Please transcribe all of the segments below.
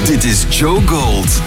Dit is Joe Gold.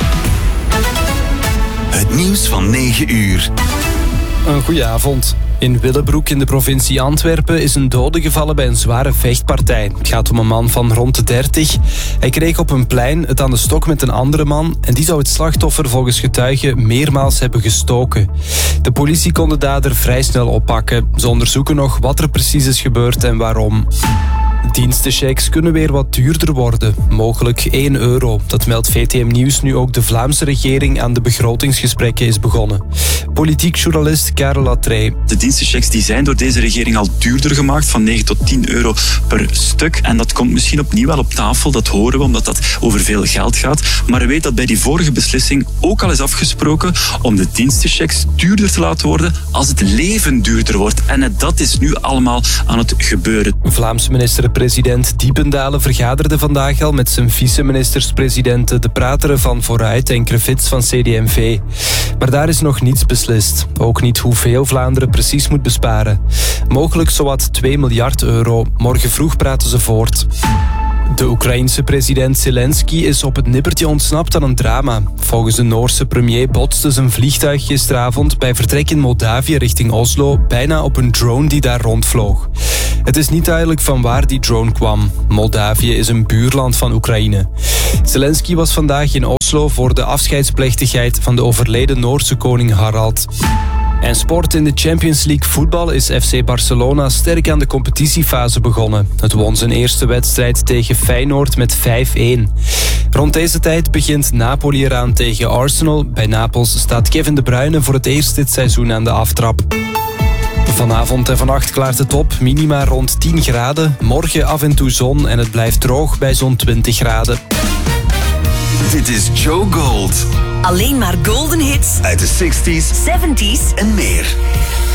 Het nieuws van 9 uur. Een goeie avond. In Willebroek in de provincie Antwerpen is een dode gevallen bij een zware vechtpartij. Het gaat om een man van rond de 30. Hij kreeg op een plein het aan de stok met een andere man en die zou het slachtoffer volgens getuigen meermaals hebben gestoken. De politie kon de dader vrij snel oppakken. Ze onderzoeken nog wat er precies is gebeurd en waarom. Dienstenchecks kunnen weer wat duurder worden, mogelijk €1. Dat meldt VTM Nieuws nu ook de Vlaamse regering aan de begrotingsgesprekken is begonnen. Politiek journalist Karel Latrey. De dienstenchecks die zijn door deze regering al duurder gemaakt, van 9 tot €10 per stuk. En dat komt misschien opnieuw wel op tafel, dat horen we, omdat dat over veel geld gaat. Maar weet dat bij die vorige beslissing ook al is afgesproken om de dienstenchecks duurder te laten worden als het leven duurder wordt. En dat is nu allemaal aan het gebeuren. Vlaamse minister-president Diependalen vergaderde vandaag al met zijn vice-ministers-presidenten De Prateren van Vooruit en Crevits van CD&V. Maar daar is nog niets beslist. Ook niet hoeveel Vlaanderen precies moet besparen. Mogelijk zowat €2 miljard. Morgen vroeg praten ze voort. De Oekraïense president Zelensky is op het nippertje ontsnapt aan een drama. Volgens de Noorse premier botste zijn vliegtuig gisteravond bij vertrek in Moldavië richting Oslo bijna op een drone die daar rondvloog. Het is niet duidelijk van waar die drone kwam. Moldavië is een buurland van Oekraïne. Zelensky was vandaag in Oslo voor de afscheidsplechtigheid van de overleden Noorse koning Harald. En sport in de Champions League voetbal is FC Barcelona sterk aan de competitiefase begonnen. Het won zijn eerste wedstrijd tegen Feyenoord met 5-1. Rond deze tijd begint Napoli eraan tegen Arsenal. Bij Napels staat Kevin De Bruyne voor het eerst dit seizoen aan de aftrap. Vanavond en vannacht klaart het op, minima rond 10 graden. Morgen af en toe zon en het blijft droog bij zo'n 20 graden. Dit is Joe Gold. Alleen maar golden hits Uit de 60s 70s en meer.